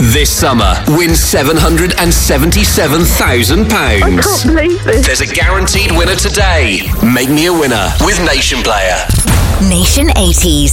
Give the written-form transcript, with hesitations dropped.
This summer, win £777,000. I can't believe this. There's a guaranteed winner today. Make me a winner with Nation Player. Nation 80s.